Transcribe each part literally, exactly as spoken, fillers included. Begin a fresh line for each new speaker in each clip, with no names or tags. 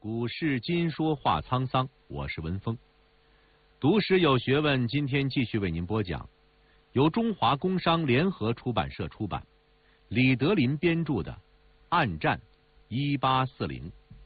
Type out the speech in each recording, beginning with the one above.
古世今说话沧桑，我是文峰。读史有学问，今天继续为您播讲，由中华工商联合出版社出版，李德林编著的《暗战一八四零》。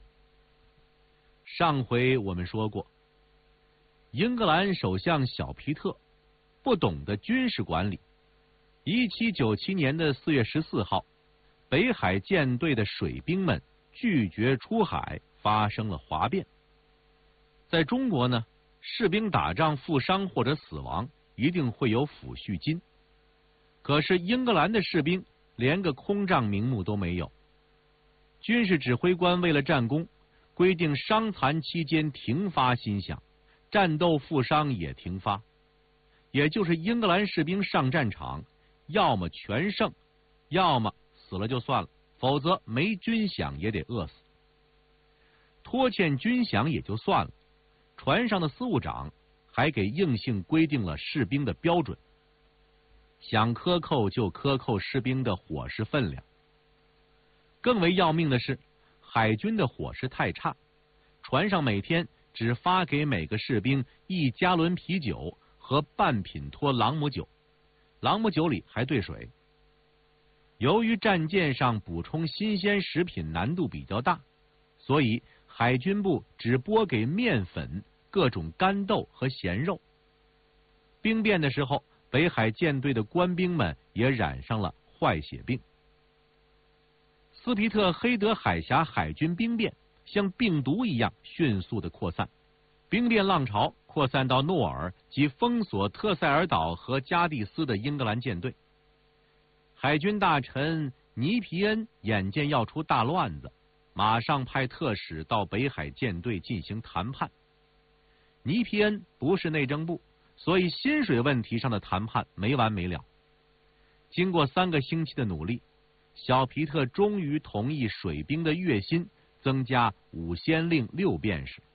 上回我们说过，英格兰首相小皮特不懂得军事管理。一七九七年的四月十四号，北海舰队的水兵们拒绝出海，发生了哗变。在中国呢，士兵打仗负伤或者死亡，一定会有抚恤金。可是英格兰的士兵连个空帐名目都没有。军事指挥官为了战功，规定伤残期间停发薪饷，战斗负伤也停发。也就是英格兰士兵上战场，要么全胜，要么死了就算了，否则没军饷也得饿死。拖欠军饷也就算了，船上的司务长还给硬性规定了士兵的标准，想克扣就克扣士兵的伙食分量。更为要命的是，海军的伙食太差，船上每天只发给每个士兵一加仑啤酒和半品脱朗姆酒，朗姆酒里还兑水。由于战舰上补充新鲜食品难度比较大，所以海军部只拨给面粉、各种干豆和咸肉。兵变的时候，北海舰队的官兵们也染上了坏血病。斯皮特黑德海峡海军兵变像病毒一样迅速的扩散，兵变浪潮扩散到诺尔及封锁特塞尔岛和加的斯的英格兰舰队。海军大臣尼皮恩眼见要出大乱子，马上派特使到北海舰队进行谈判。尼皮恩不是内政部，所以薪水问题上的谈判没完没了。经过三个星期的努力，小皮特终于同意水兵的月薪增加五先令六便士。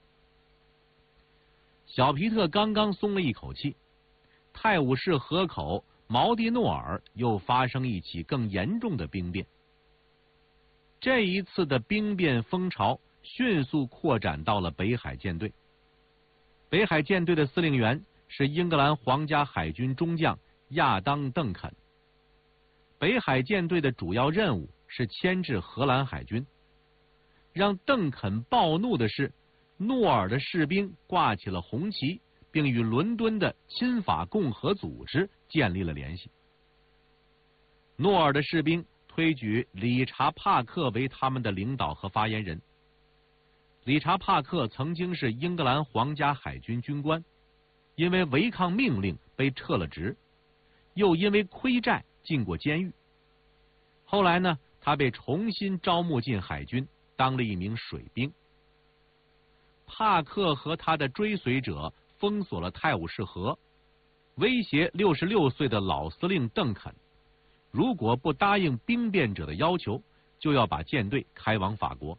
小皮特刚刚松了一口气，泰晤士河口毛蒂诺尔又发生一起更严重的兵变。这一次的兵变风潮迅速扩展到了北海舰队。北海舰队的司令员是英格兰皇家海军中将亚当·邓肯。北海舰队的主要任务是牵制荷兰海军。让邓肯暴怒的是，诺尔的士兵挂起了红旗，并与伦敦的亲法共和组织建立了联系。诺尔的士兵推举理查·帕克为他们的领导和发言人。理查·帕克曾经是英格兰皇家海军军官，因为违抗命令被撤了职，又因为亏债进过监狱。后来呢，他被重新招募进海军，当了一名水兵。帕克和他的追随者封锁了泰晤士河，威胁六十六岁的老司令邓肯，如果不答应兵变者的要求，就要把舰队开往法国。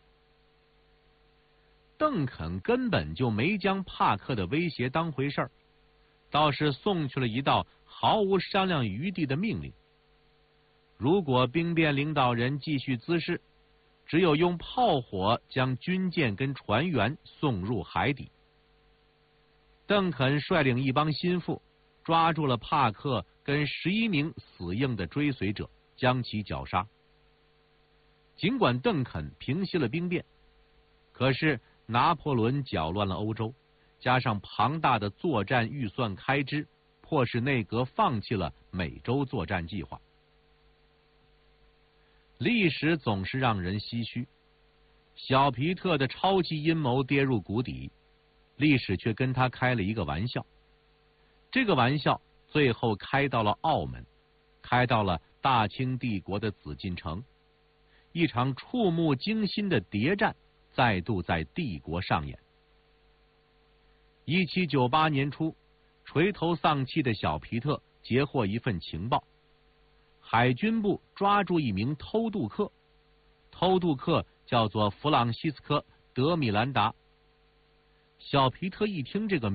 邓肯根本就没将帕克的威胁当回事儿，倒是送去了一道毫无商量余地的命令：如果兵变领导人继续滋事，只有用炮火将军舰跟船员送入海底。邓肯率领一帮心腹，抓住了帕克跟十一名死硬的追随者，将其绞杀。尽管邓肯平息了兵变，可是拿破仑搅乱了欧洲，加上庞大的作战预算开支，迫使内阁放弃了美洲作战计划。历史总是让人唏嘘，小皮特的超级阴谋跌入谷底，历史却跟他开了一个玩笑。这个玩笑最后开到了澳门，开到了大清帝国的紫禁城。一场触目惊心的谍战再度在帝国上演。一七九八年初，垂头丧气的小皮特截获一份情报，海军部抓住一名偷渡客，偷渡客叫做弗朗西斯科·德米兰达。小皮特一听这个